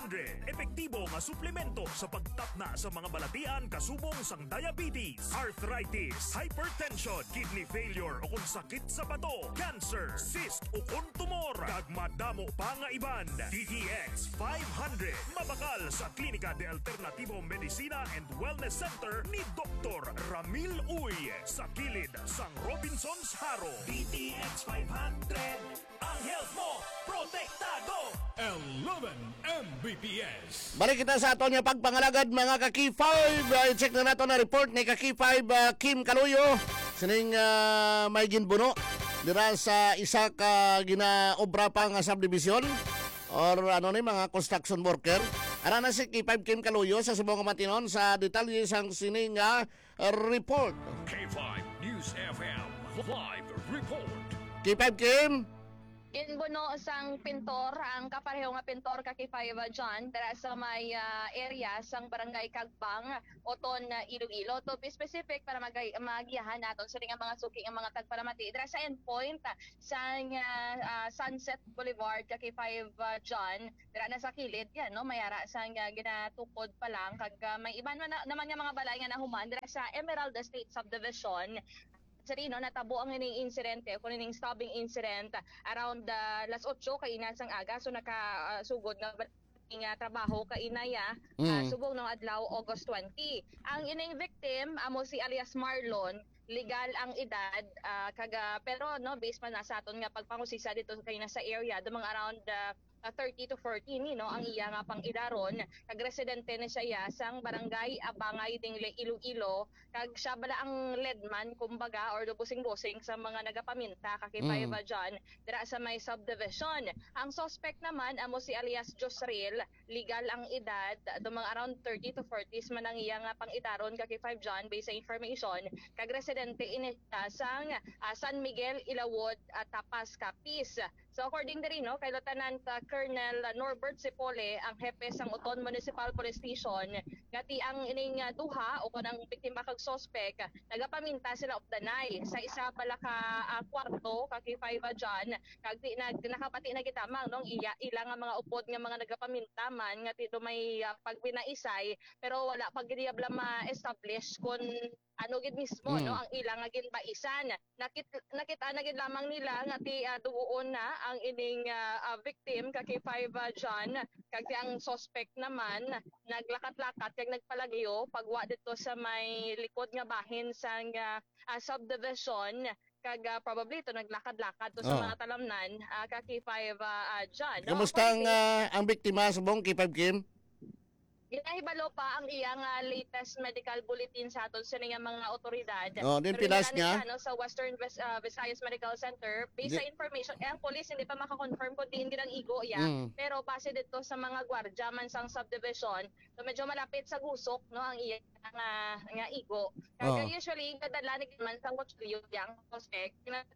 500. Epektibo nga suplemento sa pagtapna sa mga balatian kasubong sang diabetes, arthritis, hypertension, kidney failure o kung sakit sa bato, cancer, cyst o kung tumor. Kag madamo pa nga iban. DTX 500. Mabakal sa Klinika de Alternativo Medicina and Wellness Center ni Dr. Ramil Uy sa kilid sang Robinson's Haro. DTX 500. Ang health mo, protektado! 11 Mbps. Balik kita sa aton nga pagpangalagad mga ka-K5. I-check na nato na report ni ka-K5 Kim Kaluyo. Sining may ginbuno dira sa isa ka ginaobra pa nga subdivision or ano ni mga construction worker. Ara na si K5 Kim Kaluyo sa Subong Matinon sa detalye sang sining report. K5 News FM Live Report. K5 Kim. Ginbuno sang pintor, ang kapareho nga pintor kaki-5 John dara sa may area sang barangay Kagbang, Oton, Iloilo. To be specific para magiyahan naton sa mga suki ang mga tagparamati dara sa endpoint sang Sunset Boulevard kaki-5 John dara na sa kilid yan no mayara sang ginatukod pa lang kag may iban naman nga mga balay nga nahuman dara sa Emerald Estate Subdivision. Sarino natabo ang ining insidente kung ining stabbing incident around las 8 kay inasang aga so nakasugod nga trabaho kay inaya subong ng adlaw August 20. Ang ining victim amo si alias Marlon, legal ang edad pero no based man na sa aton nga pagpangusisa dito kay nasa area dumang around 30 to 40 no ang iya nga pang idaron kag residente na siya sang barangay Abangay ding Iloilo kag siya bala ang leadman kumbaga or busing-busing sa mga nagapaminta kakipayba dyan dira sa may subdivision. Ang suspect naman amo si alias Josril, legal ang edad dumang around 30 to 40s man ang iya nga pang idaron kakipayba dyan based sa information kag residente inita sang San Miguel Ilawod Tapas Capiz. So according diri no kay Lieutenant Colonel Norbert Sipole, ang hepe sang Oton Municipal Police Station, ngati ang ining duha o kanang biktima kag suspect nagapaminta sila of the night sa isa pala ka kwarto kakipayba dyan kag nakapati na gitamang nung ila nga mga upod nga mga nagapaminta man ngati do may pagbinaisay pero wala pag gidiyabla ma-establish kung ano gid mismo no ang ilang nga ginbaisan. Nakita na gid lamang nila nga duoon na ang ining victim kaki 5 John kag ang suspect naman naglakat-lakat kag nagpalagyo pagwa dito sa may likod nga bahin sang subdivision kag probably ito naglakad-lakad to sa mga talamnan kaki 5 John. No? Kamusta ang biktima subong K5 Kim? Ginahibalo pa ang iyang latest medical bulletin sa aton sa mga otoridad. Din pilas niya sa Western Visayas Medical Center. Based sa information, ang police hindi pa makakonfirm kung diin ginang igo pero base dito sa mga gwardiya man sang subdivision, so medyo malapit sa gusok no ang iyang nga igo. Kaya usually kadala ni man sang kutsilyo yang suspect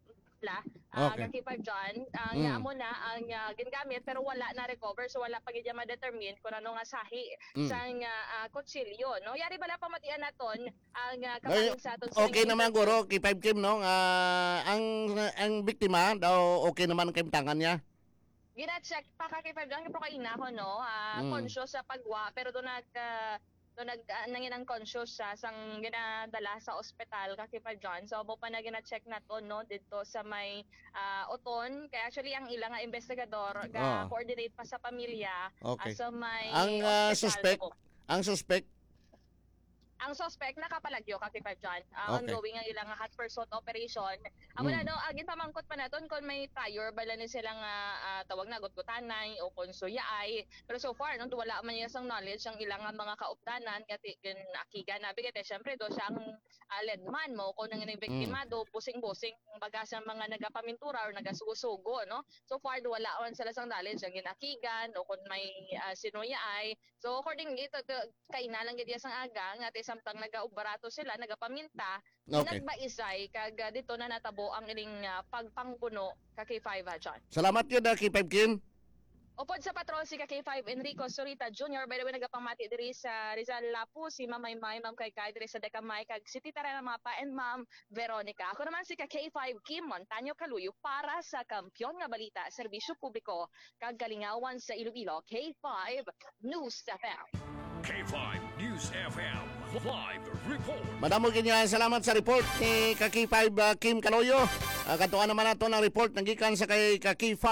K5 John, nga mo na ang ginagamit pero wala na recover so wala pa gid ma-determine kung ano nga sahi sang kutsilyo no. Yari bala pamatian naton ang kapaling sa aton. Okay naman guro K5 Kim no ang biktima daw okay naman ang tangan niya. Gina-check pa K5 John pero kaina ko no conscious sa pagwa pero do nanginang conscious siya sang ginadala sa ospital kakipag John. So mo pa na gina-check nato no dito sa may Oton kaya actually ang ilang nga investigador coordinate pa sa pamilya sa may ang suspect ang suspect nakapalagyo kakipag John. Ongoing ang ilang hot pursuit operation. Amo na no agin pamangkot pa naton kung may prior bala ni silang tawag na gutgutanay o kung suyaay. Pero so far no wala man niya sang knowledge ang ilang mga kaupdanan kati akiga na bigate syempre do siyang leadman mo kung nang biktima do busing-busing baga sa mga nagapamintura or nagasusugo no. So far do wala man sila sang knowledge ang ginakigan o kung may sinuyaay. So according dito kaina lang gid sang aga nga samtang nagaubarato sila nagapaminta nagbaisay kag dito na natabo ang ining pagpangpuno kay 5 John. Salamat yun K5 Kim. Upod sa patrol si K5 Enrico Sorita Jr. By the way, nagapamati diri sa Rizal Lapu si Mamay Ma'am Kay diri sa Decamay kag si Tita Rana Mapa and Ma'am Veronica. Ako naman si K5 Kim Montaño Kaluyo para sa Kampiyon nga Balita, Serbisyo Publiko kag Kalingawan sa Iloilo, K5 News FM. K5 News FM live report. Madamo kanya salamat sa report ni Kaki5 Kim Kaloyo. Katuan naman nato ng report nagikan sa kay Kaki5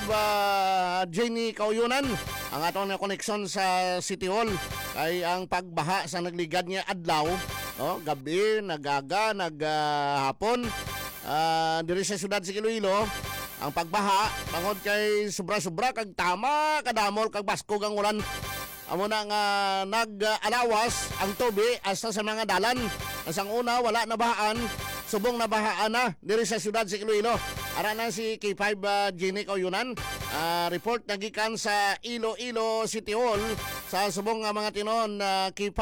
Jenny Kauyunan. Ang atong na koneksyon sa City Hall ay ang pagbaha sa nagligad niya adlaw, no? Gabi, nagaga, naghapon. Diri sa syudad sa Iloilo, ang pagbaha bangod kay sobra-sobra kag tama kadamol kag baskog ang ulan. Amo na nga nag-alawas ang tubig hasta sa mga dalan. Asang una, wala na bahaan. Subong na bahaan na diri sa syudad sa Iloilo. Ara na si K5 Jenny Kauyunan. Report nagikan sa Iloilo City Hall sa subong nga mga tinon. K5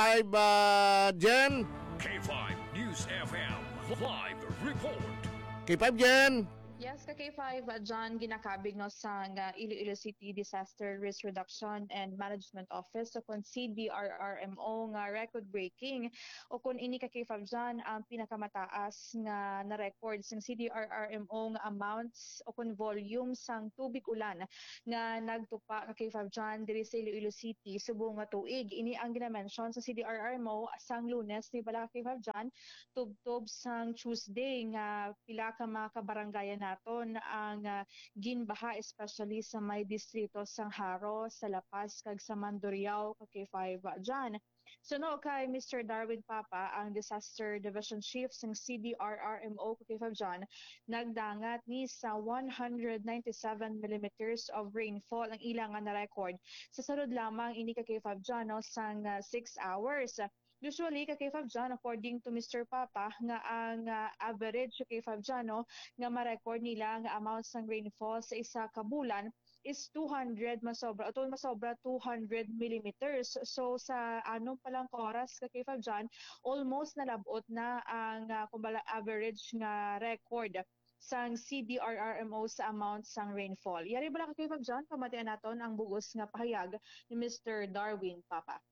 Jen. K5 News FM live report. K5 Jen. Yes, K5 John ginakabig no sa Iloilo City Disaster Risk Reduction and Management Office so kung CDRRMO nga record breaking o kung ini K5 John ang pinakamataas nga na records ng CDRRMO nga amounts o kung volume sang tubig ulan nga nagtupa K5 John diri sa Iloilo City subong nga tuig. Ini ang ginamention sa CDRRMO sang Lunes ni bala K5 John tubtob sang Tuesday nga pila ka mga kabarangayan naton ang ginbaha especially sa may distrito sang Haro, sa La Paz kag sa Mandurriao kay K5 John. Suno kay Mr. Darwin Papa, ang Disaster Division Chief ng CDRRMO kay K5 John, nagdangat ni sa 197 millimeters of rainfall ang ilang na record sa sunod lamang ini kay K5 John no, sang 6 hours. Usually, kay K5 John, according to Mr. Papa, nga ang average kay K5 John, no, nga ma-record nila nga amounts ng rainfall sa isa ka bulan is 200 masobra, o masobra 200 millimeters. So sa anong palang oras kay K5 John, almost nalabot na ang kumbala average nga record sang CDRRMO sa amount sang rainfall. Yari bala kay K5 John, pamatian naton ang bugos nga pahayag ni Mr. Darwin Papa.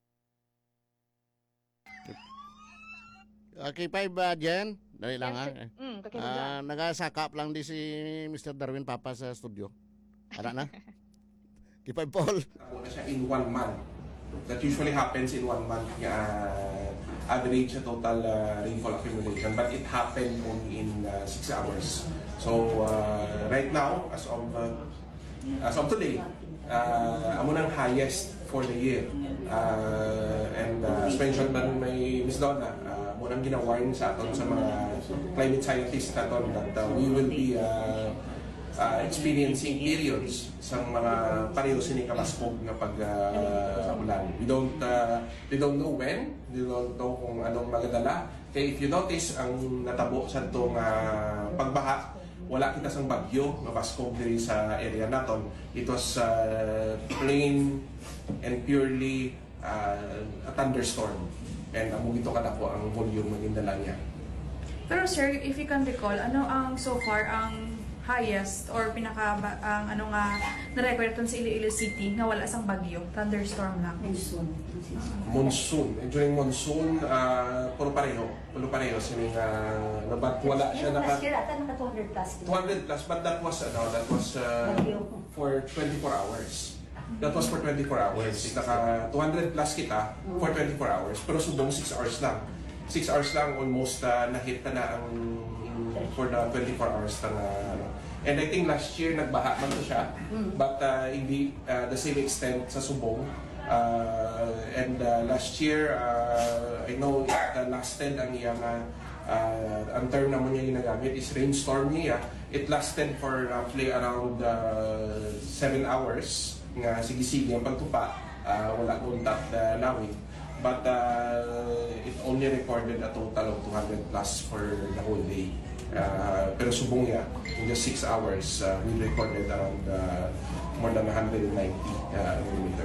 K5 Jen, dali lang Yes, nagasakap lang di si Mr. Darwin Papa sa studio. Ara na? K5 Paul. Muna siya in 1 month. That usually happens in 1 month. Average sa total rainfall accumulation. But it happened only in 6 hours. So right now, as of today, amo nang highest for the year. And as mentioned ba may Ms. Donna, munang ginawarn sa aton sa mga climate scientists naton that we will be experiencing periods sa mga pareho sini kabaskog nga ulan. We don't know when, we don't know kung anong magadala. Kaya if you notice, ang natabo sa itong pagbaha, wala kita sang bagyo nga baskog diri sa area naton. It was plain and purely a thunderstorm. And among ito kadako ang volume ng indala niya. Pero sir, if you can recall, ano ang so far ang highest or pinaka ang ano nga na-record sa Iloilo City nga wala sang bagyo, thunderstorm lang? Monsoon. During monsoon, puro pareho sining nabat wala siya naka 200 plus. 200 plus, but that was for 24 hours. That was for 24 hours. Naka 200 plus kita for 24 hours. Pero subong 6 hours lang. 6 hours lang almost nahit na ang for the 24 hours na and I think last year nagbaha man to siya. But hindi the same extent sa subong. And last year, I know it lasted ang iyang ang term naman niya ginagamit is rainstorm niya. It lasted for roughly around 7 hours. Nga sige-sige ang pagtupa, wala kontak lawig. But it only recorded a total of 200 plus for the whole day. Pero subong niya, in just 6 hours, we recorded around more than 190 millimeter.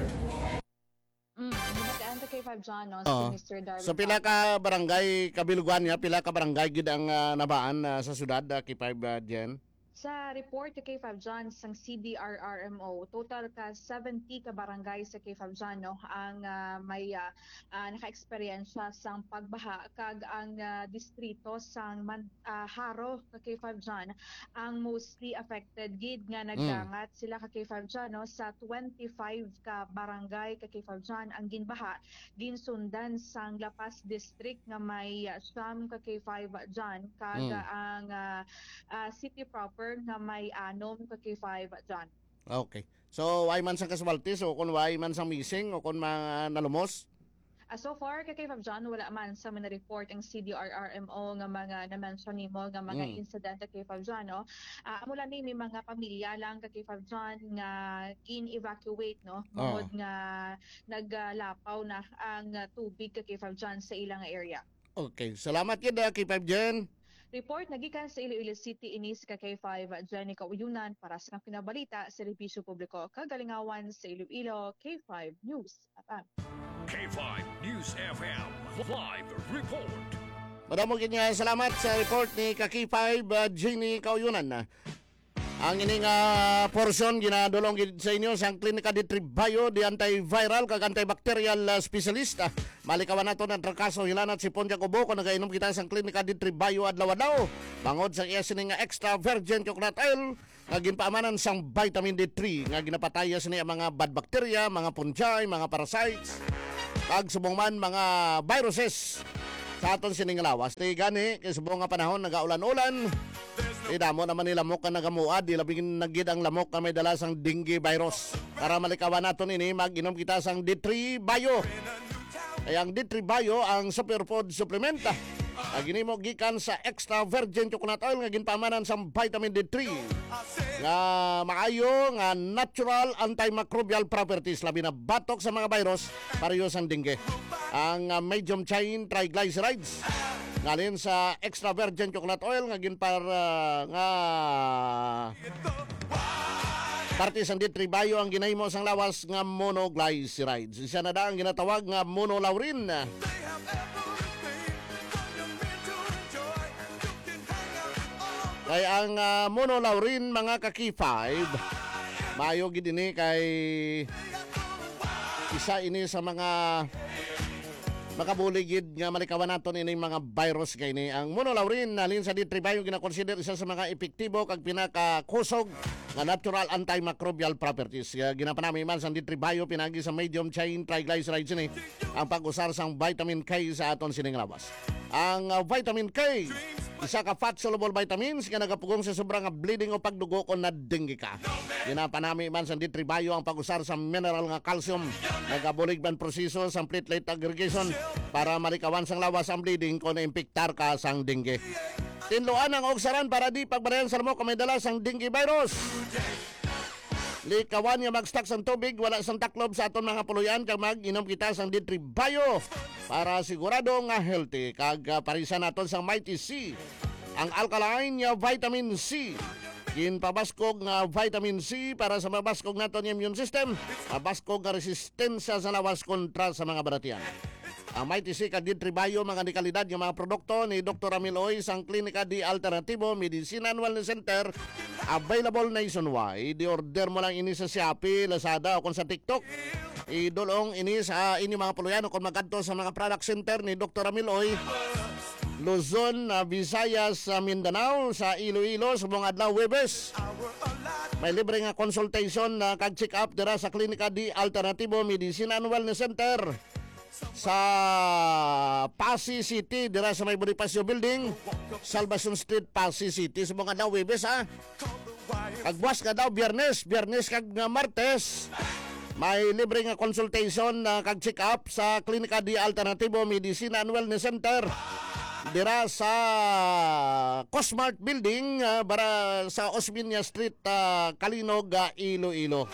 K5 John, no, Oo. si Mr. Darwin. So pila ka barangay kabilugan niya, pila ka barangay gid ang nabaan sa syudad K5 Jen? Sa report kay K5 John sang CDRRMO, total ka 70 ka barangay sa K5 John no ang may naka-eksperyensya sang pagbaha kag ang distrito sang Haro ka K5 John ang mostly affected gid nga nagdangat sila ka K5 John no sa 25 ka barangay ka K5 John ang ginbaha ginsundan sang Lapas district nga may siyam ka K5 John kag ang city proper nga may 6 ka K5 John. Okay. So, why man sa casualties o kung why man sa missing o kung mga nalumos? So far, kay K5 John, wala man sa mga report ang CDRRMO nga mga na-mention nimo nga mga incident kay K5 John. No? Mula ni may mga pamilya lang kay K5 John nga in-evacuate no? Bukod nga naglapaw na ang tubig kay K5 John sa ilang area. Okay. Salamat yun K5 Jen. Report nagikan sa Iloilo City inis ka K5 Jenny Kauyunan para sa pinabalita sa Serbisyo Publiko kagalingawan sa Iloilo K5 News FM. K5 News FM Live Report. Maraming salamat sa report ni K5 Jenny Kauyunan. Ang ining portion ginadulong sa inyo sa Klinika di Tribayo di antiviral kag antibacterial specialist. Malikawan nato ng trakaso hilanat si Ponja Kubo kung nagainom kita sa Klinika di Tribayo adlaw-adlaw. Bangod sa iya sining extra virgin coconut oil nga ginpaamanan sang vitamin D3 nga ginapataya sini ang mga bad bacteria, mga fungi, mga parasites kag subong man mga viruses sa aton sining lawas. Ti gani kay subong nga panahon nagaulan-ulan. Damo naman ni lamok ka nagamuad, ilabing nagid ang lamok na may dala sang dengue virus. Para malikawan naton ini, mag-inom kita sang D3 Bio. Ay ang D3 Bio ang superfood supplement. Ginimo gikan sa extra virgin coconut oil nga ginpamanan sang vitamin D3. Nga maayo nga natural antimicrobial properties labi na batok sa mga virus pareho sang dengue. Ang medium chain triglycerides ngalin sa extra virgin coconut oil nga nga parte sang D3 Bio ang ginahimo sang lawas nga monoglycerides. Isa na da ang ginatawag nga monolaurin. Kay ang monolaurin mga ka-K5 maayo gid ini kay isa ini sa mga makabuligid nga malikawan naton ining mga virus kay ni ang monolaurin nalin sa D3 Bio gina-consider isa sa mga epektibo kag pinakakusog nga natural antimicrobial properties. Ginapanami man sa D3 Bio pinagi sa medium chain triglycerides ni ang pag-usar sang vitamin K sa aton sining lawas. Ang vitamin K isa ka fat-soluble vitamins nga nagapugong sa sobrang bleeding o pagdugo kung na-dengue ka. Ginapanami man sa D3 Bio ang pag-usar sa mineral nga calcium. Nagabulig man proseso sa platelet aggregation para malikawan sang lawas ang bleeding kung na-impiktar ka sang dengue. Tinluan ang ogsaran para di pagbarayan sa lamok kung may dala sang dengue virus. Likawan nga mag-stock sang tubig, wala sang taklob sa aton mga puluyan kag mag-inom kita sang D3 Bio para sigurado nga healthy kag parisan naton sang Mighty C. Ang alkaline nga vitamin C. Ginpabaskog nga vitamin C para sa mabaskog naton immune system, mabaskog nga resistensya sa lawas kontra sa mga baratian. Ang Mighty C kag D3 Bio mga dekalidad nga mga produkto ni Dr. Ramil Oy sang Klinika di Alternativo Medicine and Wellness Center. Available nationwide. I-order mo lang ini sa Shopee, Lazada o kung sa TikTok. Idulong ini sa ini mga puluyan o kung magkanto sa mga product center ni Dr. Ramil Oy. Luzon, Visayas, Mindanao, sa Iloilo, sa mga adlaw Webes. May libre nga consultation na kag check up dira sa Klinika di Alternativo Medicine and Wellness Center sa Pasig City dira sa may Bonifacio Building, Salvacion Street, Pasig City. Sa mga adlaw Webes ha. Kagbuas ka daw Biyernes kag Martes. May libre nga consultation na kag check up sa Klinika di Alternativo Medicine and Wellness Center dira sa Cosmart Building para sa Osmeña Street, Kalinog, Iloilo.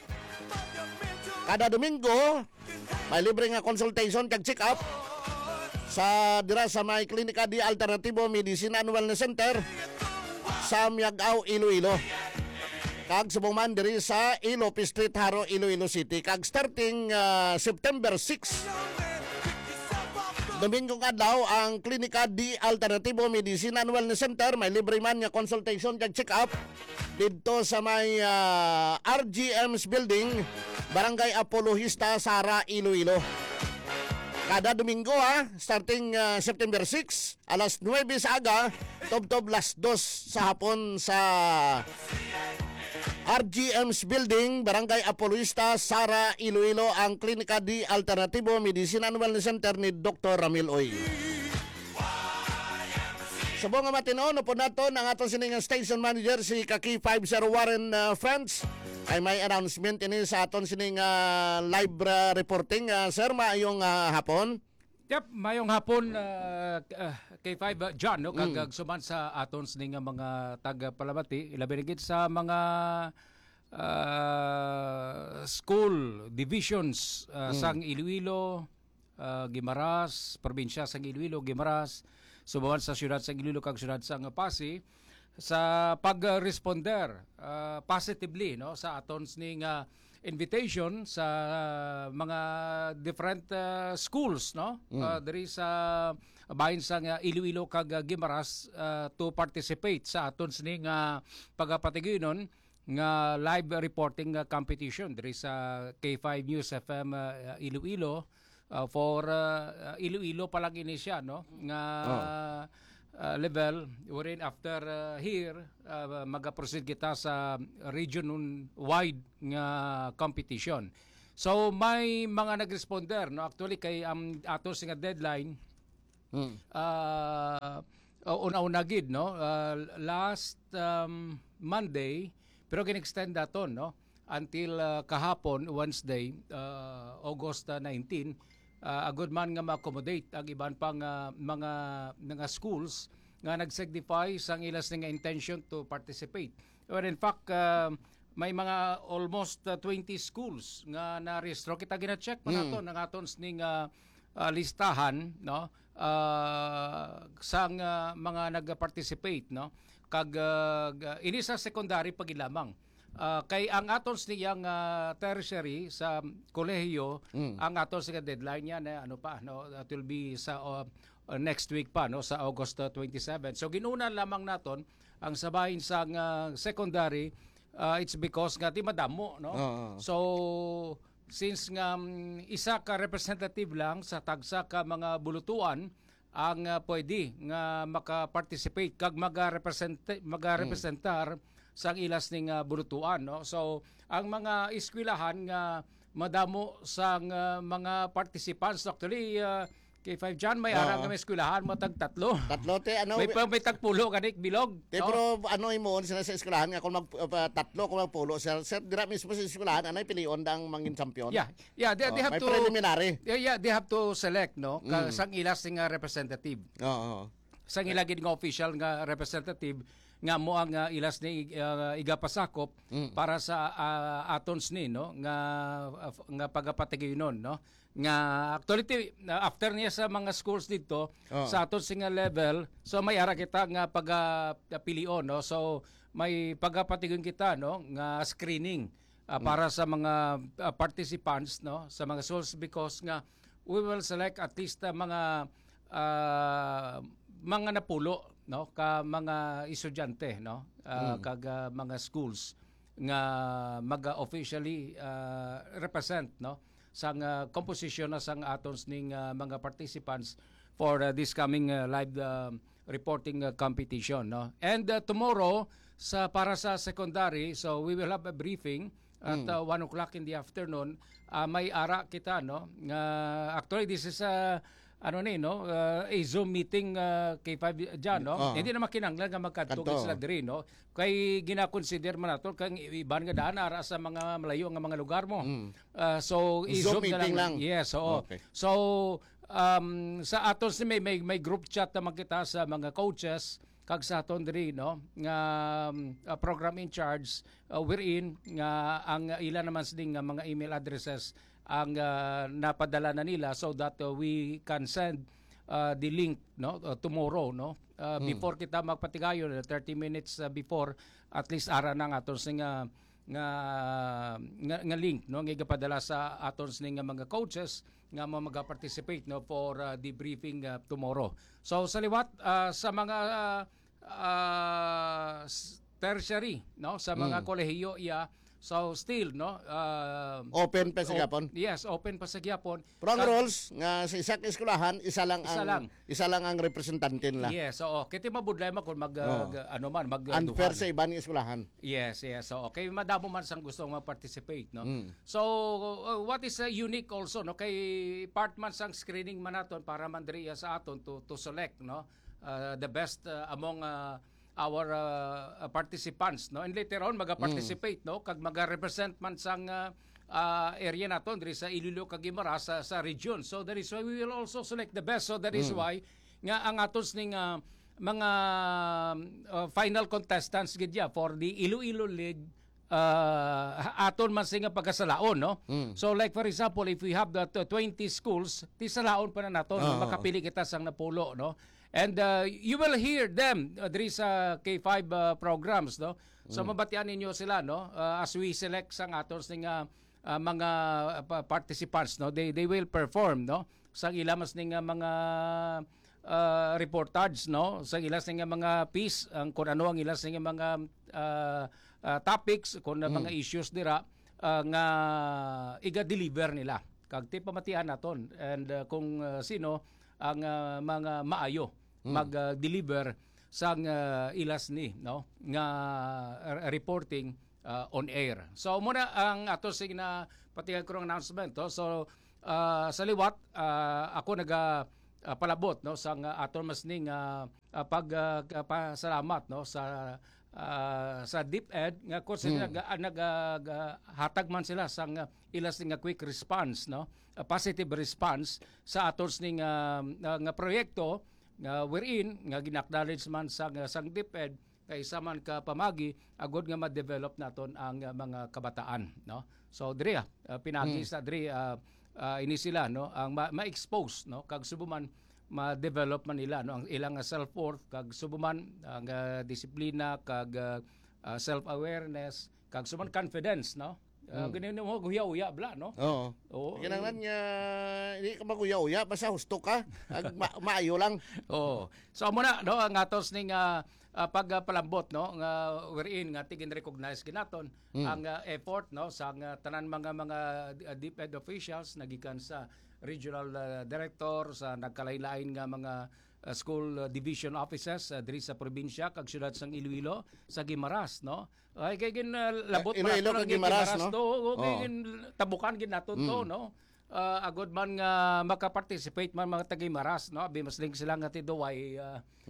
Kada Domingo may libre nga consultation kag check up sa dira sa may Klinika di Alternativo Medicine and Wellness Center sa Miagao, Iloilo. Kag subong man diri sa Ilope Street, Haro, Iloilo City. Kag starting September 6 Domingong adlaw ang Klinika di Alternatibo Medicine and Wellness Center may libre man nga consultation kag check-up didto sa may RGM's building, Barangay Apologista, Sara, Iloilo. Kada Domingo starting September 6, alas 9 sa aga, tubtob las 2 sa hapon sa RGM's building, Barangay Apologista, Sara, Iloilo, ang Klinika di Alternatibo Medicine and Wellness Center ni Dr. Ramil Oy. Sa buong matino, po nato ang atong sining station manager si Kaki 50 Warren Friends ay may announcement ini sa aton sining live reporting. Sir, maayong hapon. Yep, mayong hapon kay 5 John no kag suman sa aton ning mga taga-Palamati ilabi gid sa mga school divisions sang Iloilo, Guimaras, probinsya sang Iloilo, Guimaras, subuhan sa syudad sang Iloilo kag syudad sang Pasig sa pag-responder positively no sa aton ning invitation sa mga different schools no diri sa bahin sang Iloilo kag Guimaras to participate sa aton ning pagapatiginon nga live reporting competition diri sa K5 News FM Iloilo for Iloilo pa lang ini siya no nga level wherein after here magaproceed kita sa region-wide nga competition. So may mga nag-responder no actually kay ato nga deadline una-una gid no last Monday pero kin-extend daton no until kahapon Wednesday August 19 a good man nga ma-accommodate ang iban pang mga schools nga nag-signify sang ilas nga intention to participate. Well, in fact, may mga almost 20 schools nga na-rehistro. Kita gina-check pa nato ng aton ning listahan no sang mga nag-participate no kag ini sa secondary pagilamang. Kay ang atons niyang tertiary sa kolehiyo ang atons nga deadline niya na ano pa no that will be sa next week pa no sa August 27. So ginunan lamang naton ang sabahin sa secondary it's because nga di madamo no. So since nga isa ka representative lang sa tagsa ka mga bulutuan ang pwede nga maka-participate kag maga-representar sang ilas ning bulutuan no. So ang mga eskwelahan nga madamo sang mga participants actually kay 5 John may ara nga may eskwelahan matag tatlo Te ano may tagpulo kanik bilog te, no? pero ano imo sila sa eskwelahan nga kung tatlo kung magpulo sir dira mismo sa eskwelahan anay pilion dang mangin champion. Yeah, they have may to preliminary. Yeah, they have to select no sang ilas nga representative. Sang ilagid nga official nga representative nga mo ang ilas ni igapasakop para sa atons ni no nga pagapatiginon no nga actually after niya sa mga schools dito sa atons nga level so may ara kita nga pagapilion no so may pagapatigon kita no nga screening para sa mga participants no sa mga schools because nga we will select at least mga napulo no ka mga estudyante no kag mga schools nga maga-officially represent no sang composition na sang atons ning mga participants for this coming live reporting competition no and tomorrow para sa secondary so we will have a briefing at 1 o'clock in the afternoon may ara kita no actually this is a Zoom meeting kay 5 dyan, no? Hindi na makinanglan nga magkatugid sila diri, no? Kay gina-consider man nato kang iban nga daan ara sa mga malayo nga mga lugar mo. So Zoom i-Zoom meeting lang. Yes, oo. Okay. So sa aton may group chat na kita sa mga coaches kag sa aton diri no nga program in charge wherein nga ang ilan naman sing mga email addresses ang napadala na nila so that we can send the link no tomorrow no before kita magpatigayon 30 minutes before at least ara nang aton sing nga link no nga gipadala sa aton ning mga coaches nga mag-participate no for debriefing tomorrow. So sa liwat sa mga tertiary no sa mga kolehiyo so still no Open pa sa gyapon. yes, open pa sa gyapon. Pero ang rules nga sa isang eskwelahan, isa lang ang representante nila. Yes, oo. Kiti mabudlema kung mag Unfair sa ibang eskwelahan. Yes. So okay, madamo man sang gusto mag-participate no. So what is unique also no kay part man sang screening man naton para man diri sa aton to select no the best among our participants no, and later on maga-participate no kag maga-represent man sang area naton diri sa Iloilo kag Guimaras sa region. So that is why we will also select the best. So that is why nga ang atos ning mga final contestants gidya for the Iloilo League aton man singa pagkasalaon no. So like for example, if we have the 20 schools, ti salaon pa na naton makapili kita sang napulo no. And you will hear them diri sa K5 programs no. So mabatian ninyo sila no as we select sang aton ning mga participants no. They will perform no sang ilamas ning mga reportage no sa ilas ning mga piece ang kun ano ang ilas ning mga topics kun mga issues dira nga iga-deliver nila kag ti pamatian naton and kung sino ang mga maayo mag-deliver sang ilas ni no nga reporting on air. So muna ang ato sig na patigan ko announcement to. So sa liwat ako palabot no sang aton mas ning pasalamat no sa DepEd nga kung naghatag man sila sang ilas nga quick response no positive response sa aton ning nga proyekto nga wherein nga gin-acknowledge man sang DepEd kay isa man ka pamagi agod nga ma-develop naton ang mga kabataan no. So diri pinagi sa diri ini sila no ang ma-expose no kag subuman ma-develop man nila no ang ilang self-worth kag subuman ang disiplina kag self-awareness kag subuman confidence no. Ganyan mo guya-uya bla no. Oo. Kinahanglan niya hindi ka maguya-uya basta husto ka maayo lang. Oo. So amo na no ang atos ning pagpalambot no nga wherein nga tigin recognize ginaton ang effort no sa tanan mga DepEd officials nagikan sa regional director sa nagkalailain nga mga school division offices diri sa probinsya kag syudad sang Iloilo sa Guimaras no ay kay gin labot Iloilo kag Guimaras no kay tabukan gin naton to no agod man nga makaparticipate man mga taga-Guimaras no abi mas ling sila nga tido why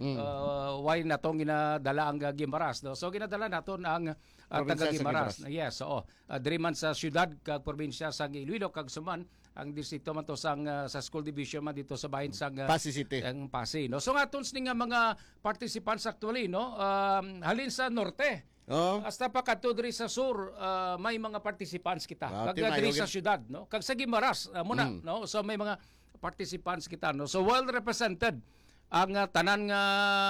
natong ginadala ang Guimaras no so ginadala naton ang taga-Guimaras yes oo diri man sa syudad kag probinsya sa Iloilo kag suman ang distrito man to sang sa school division man dito sa bahin sang Pasay City ang Pasay no so nga tons ning mga participants actually no halin sa norte hasta pa kadto diri sa sur may mga participants kita kag diri sa syudad no kag sa Guimaras muna no so may mga participants kita no so well represented ang tanan nga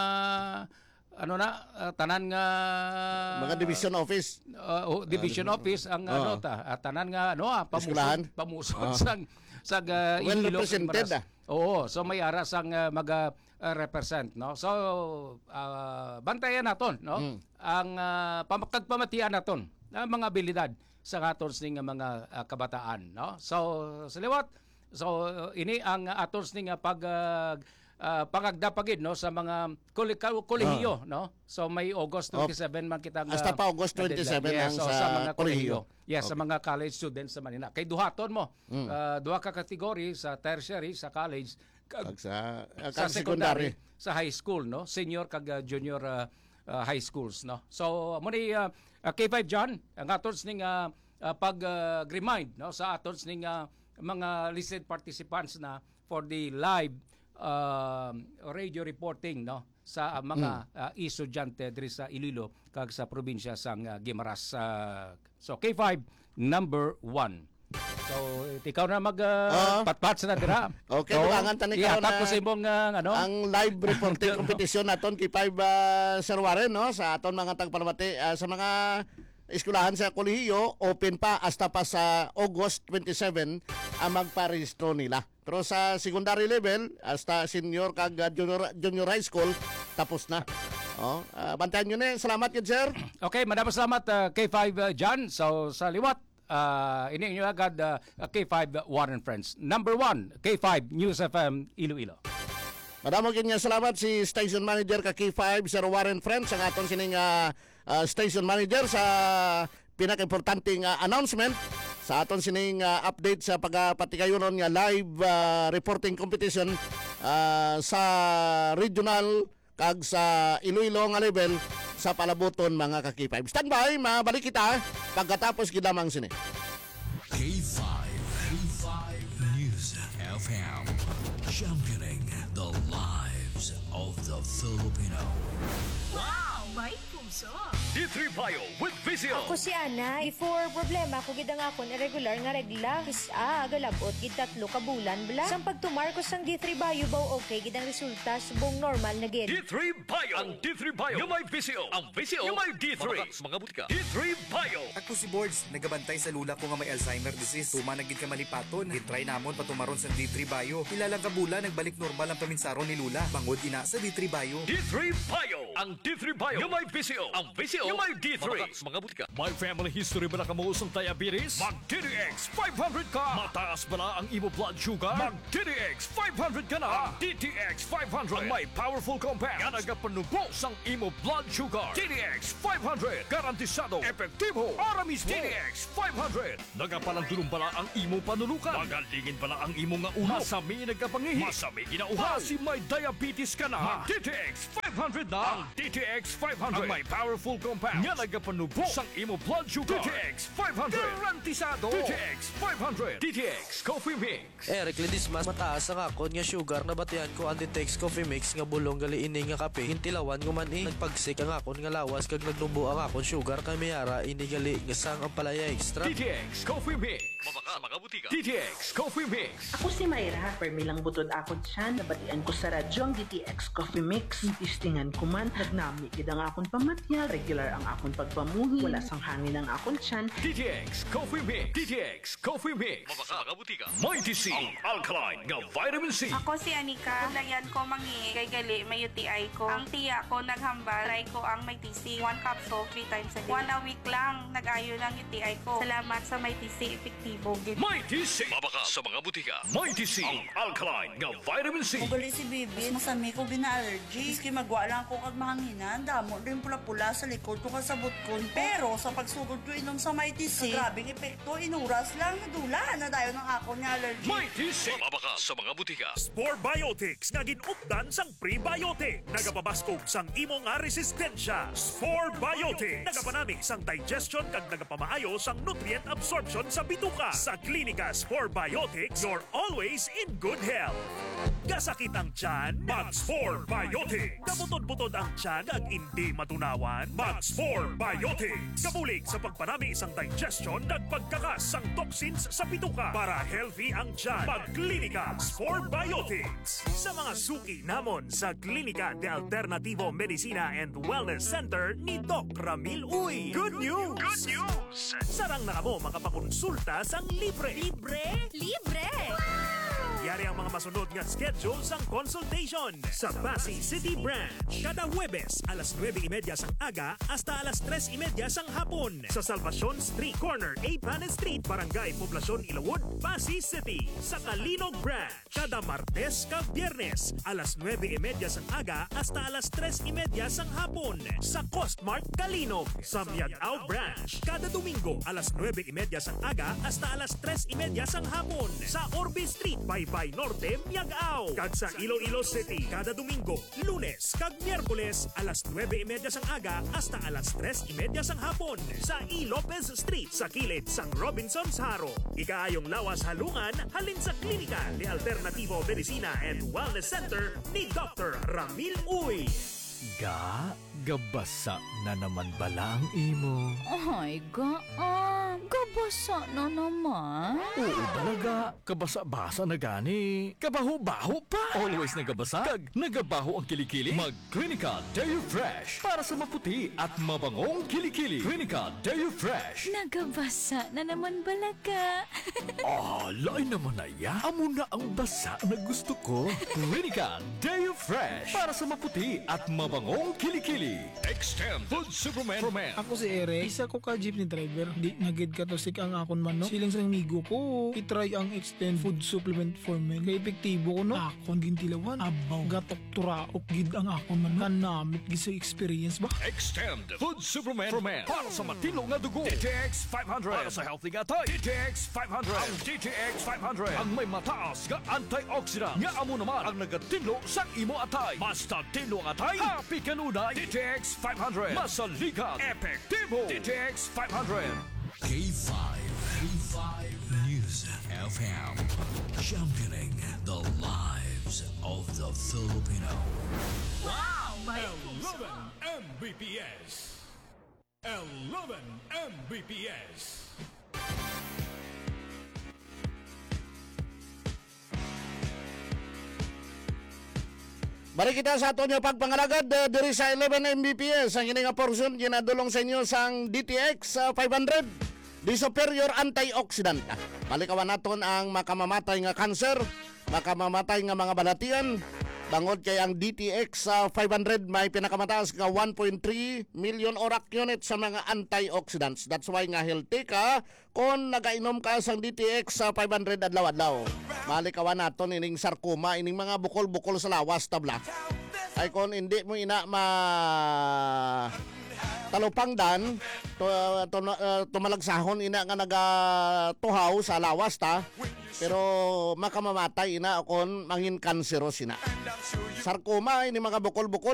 tanan nga mga division office division office ang tanan nga pamusod sang well represented oo so may ara sang represent no so bantayan naton no ang pamatian naton ang mga abilidad sa aton ning mga kabataan no so sa liwat so ini ang aton ning pagagdapagid no sa mga kolehiyo no so may August 27 man kita hasta pa August 27 ang sa mga kolehiyo sa mga college students sa Manila kay duhaton mo duha ka kategory sa tertiary sa college kag sa secondary sa high school no senior kag junior high schools no so mo ni K5 John ang aton ning pag-remind no sa aton ning mga listed participants na for the live radio reporting no sa mga estudyante diri sa Iloilo kag sa probinsya sang Guimaras so K5 number 1 so ikaw na mag patpat sa dira okay dugangan tan ikaw na tapos imong ang live reporting competition naton K5 Sir Warren no sa aton mga tagpalamati sa mga eskwelahan sa kolehiyo, open pa hasta pa sa August 27 ang magparehistro nila. Pero sa secondary level, hasta senior kag junior high school, tapos na. Bantayan nyo na. Salamat yun, sir. Okay, maraming salamat K5 John. So sa liwat, ini nyo agad K5 Warren Friends. Number 1, K5 News FM Iloilo. Madamo kanya salamat si Station Manager ka K5, Sir Warren Friends, ang aton sining Station Manager sa pinaka-importanting announcement sa aton sining update sa pagpatikayonon nga live reporting competition sa regional kag sa Iloilo nga level sa palaboton mga ka-K5. Stand by, mabalik kita pagkatapos gidamang sini. K5 News FM, championing the lives of the Filipino. Wow! May puso! D3 Bio with Vizio. Ako si Ana. Before problema ko gid ang akon irregular nga regla. Kisa galabot gid 3 ka bulan bla. Sang pagtumar ko sang D3 Bio baw okay gid ang resulta subong normal na gid. D3 Bio. Ang D3 Bio yung may Vizio. Ang Vizio yung may D3. Mga butika. D3 Bio. Ako si Boards, nagabantay sa lula ko nga may Alzheimer disease. Tuma na gid ka malipaton. Gitry namon patumaron sa D3 Bio. Ilalang kabulan nagbalik normal ang paminsaron ni lula. Bangod ina sa D3 Bio. D3 Bio. Ang D3 Bio yung may Vizio. Ang Vizio yung may D3. Mga butika. May family history ba na kamuusong diabetes? Mag DTX 500 ka. Mataas ba na ang imo blood sugar? Mag DTX 500 ka na. DTX 500 ang may powerful compound nga nagapanubos ang imo blood sugar. DTX 500 garantisado epektibo para mismo. DTX 500 nagapalandulong bala ang imo panulukan. Magalingin bala ang imo nga ulo. Masami nagapangihi. Masami ginauhaw. Kasi may diabetes ka na. Mag DTX 500 na. Ang DTX 500 ang may powerful compound nga nagapanubos ang imo blood sugar. DTX 500 garantisado. DTX 500 DTX Coffee Mix. Eric Ledismas, mataas ang akon nga sugar na batian ko ang DTX Coffee Mix nga bulong gali ini nga kape. Hintilawan ko man nagpagsik ang akon nga lawas kag nagnubo ang akon sugar kay mayara ini gali nga sang ang palaya extra. DTX Coffee Mix. Mabaka mga butika. DTX Coffee Mix. Ako si Mayra, permilang butod ako dyan. Nabatian ko sa radyo ang DTX Coffee Mix. Tistingan ko man, nagnami kid ang akon pamatyal. Regular ang akon pagpamuhi. Wala sang hangin ang akon tiyan. DTX Coffee Mix. DTX Coffee Mix. Mabaka mga butika. May TC. Ang alkaline nga vitamin C. Ako si Anika. Lagyan ko mangi kay gali may UTI ko. Ang tiya ko naghambal. Try ko ang may TC. 1 capsule 3 times a day. 1 a week lang. Nag-ayo ng UTI ko. Salamat sa may TC. Epektibo. May TC. Mabaka sa mga butika. May TC. Ang alkaline nga vitamin C. Ugali si Bibi. Masami ko bina-allergy. Iski magwa lang ko kag mahanginan. Damo din pula-pula sa likod ko kasabot ko. Pero sa pagsugod ko inom sa may TC, grabing epekto. Inuras lang. Nadula na dayo ng ako niya allergy. May TC. Mabaka sa mga butika. Spore Biotics nga ginupdan sang prebiotic. Nagapabaskog sang imo nga resistensya. Spore Biotics. Nagapanami sang digestion kag nagapamaayo sang nutrient absorption sa bituka. Sa klinika Spore Biotics, you're always in good health. Gasakit ang tiyan, Mag-Spore Biotics. Kabutod-butod ang tiyan ag hindi matunawan, Mag-Spore Biotics. Kabulig sa pagpanami isang digestion at pagkakas sang toxins sa bituka para healthy ang tiyan. Mag-Klinika Spore Biotics. Sa mga suki namon sa Klinika de Alternativo Medicina and Wellness Center ni Doc Ramil Uy. Good news! Good news! Sarang na kamo makapakonsulta sang libre. Libre? Libre! Yari ang mga masunod nga schedule sang consultation sa Pasay City Branch. Kada Huwebes, alas 9:30 sang aga hasta alas 3:30 sang hapon. Sa Salvacion Street Corner, Pan Street, Barangay Poblacion, Ilawod, Pasay City. Sa Kalinog Branch, kada Martes kag Biyernes, alas 9:30 sang aga hasta alas 3:30 sang hapon. Sa Costmart, Kalinog. Sa Miagao Branch, kada Domingo, alas 9:30 sang aga hasta alas 3:30 sang hapon. Sa Orbe Street, Baybay Norte, Miagao. Kag sa Iloilo City, kada Domingo, Lunes kag Miyerkules, alas 9:30 sang aga hasta alas 3:30 sang hapon. Sa E. Lopez Street, sa kilid sang Robinson's Haro. Ikaayong lawas halungan, halin sa Klinika de Alternativo Medicina and Wellness Center ni Dr. Ramil Uy. Gabasa na naman bala ang imo. Ay, gabasa na naman. Oo talaga, kabasa-basa na gani. Kabaho-baho pa. Always nagabasa, kag nagabaho ang kilikili. Mag Clinica Dairy Fresh para sa maputi at mabangong kilikili. Clinica Dairy Fresh. Nagabasa na naman balaga. Lain naman na ya. Amo na ang basa na gusto ko. Clinica Dairy Fresh para sa maputi at mabangong kilikili. Extend Food Superman. Ako si Eric, isa ko ka jeepney driver. Di nagid ka to sik ang akon man no. Silang sa migo ko, itry ang Extend Food Supplement for Men. Kaya epektibo ko no. Akon gintilawan, abaw, gatok turaok gid ang akon man. Kanamit gid sa experience ba? Extend Food Superman for Men para sa matino nga dugo. DTX 500 para sa healthy nga tayo. DTX 500. Ang DTX 500 ang may mataas nga antioxidant nga amo naman ang nagatinlo sa imo atay. Basta tinlo ang atay, happy kanunay. DTX 500 masalikat, epektibo. DTX 500. K5 News FM, championing the lives of the Filipino. Wow! 11 Mbps. 11 Mbps. Bari kita sa ato nyo pagpangalagad diri sa 11 Mbps. Ang ini nga portion ginadulong sa inyo sang DTX 500 di superior antioxidant. Balikawan naton ang makamamatay nga cancer, makamamatay nga mga balatian. Bangod kay ang DTX 500 may pinakamataas nga 1.3 million ORAC unit sa mga antioxidants. That's why nga healthy ka kung nagainom ka sang DTX 500 adlaw-adlaw. Malikawan naton ining sarcoma, ining mga bukol-bukol sa lawas tabla. Ay kung hindi mo ina talupangdan tumalagsahon ina nga nagatuhaw sa lawas ta, pero makamamatay ina kon mangin kanseros ina. Sarcoma ini mga bukol-bukol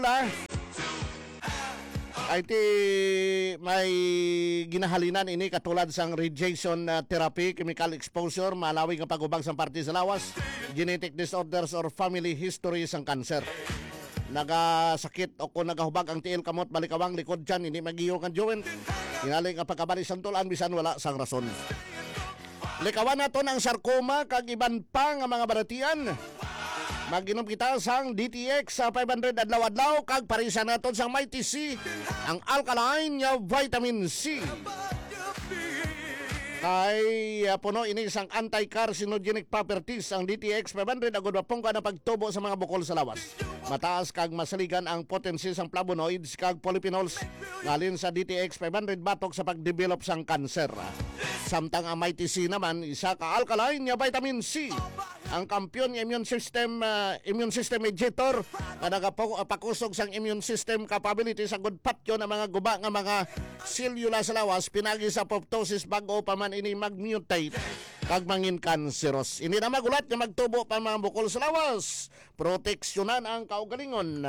ay ti may ginahalinan ini katulad sang radiation therapy, chemical exposure, malawi nga pagubag sang parte sa lawas, genetic disorders or family history sang cancer. Nagasakit o kung nagahubag ang tiil kamot balikawang likod dyan, hindi magiyo kan joint, tingali nga pagkabali sang tulan bisan wala sang rason. Likawan naton ang sarcoma kag iban pa nga mga baratian. Mag-inom kita sang DTX 500 adlaw-adlaw kag parisa naton sang Mighty C, ang alkaline nga vitamin C. Kay puno ini sang anti-carcinogenic properties ang DTX 500 agud mapungka na pagtubo sa mga bukol sa lawas. Mataas kag masaligan ang potency sang flavonoids kag polyphenols ngalin sa DTX 500 batok sa pagdevelop sang kanser. Samtang ang Mighty C naman isa ka alkaline nga vitamin C, ang kampiyon ng immune system mediator na nagapakusog sang immune system capability sa good patyo ng mga guba nga mga selula sa lawas pinagi sa apoptosis bago pa man ini mag-mutate kag mangin kanseros. Ini na magulat nga magtubo pa mga bukol sa lawas. Proteksyonan ang kaugalingon.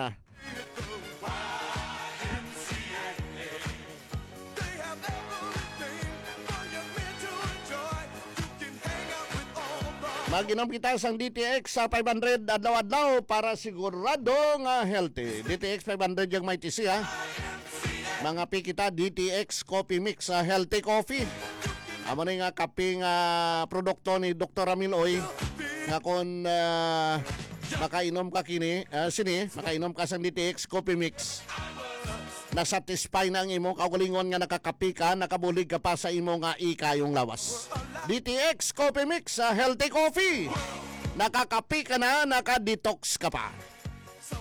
Mag-inom kita sang DTX 500 adlaw-adlaw para sigurado nga healthy. DTX 500 yung may tisi Mga pi kita DTX Coffee Mix, healthy coffee. Amo ni nga kape nga produkto ni Dr. Amiloy nga kon makainom ka kini makainom ka sang DTX Coffee Mix. Nasatisfy na ang imo kaugalingon nga nakakapi ka, nakabulig ka pa sa imo nga ikayong lawas. DTX Coffee Mix, healthy coffee. Nakakapi ka na, nakadetox ka pa.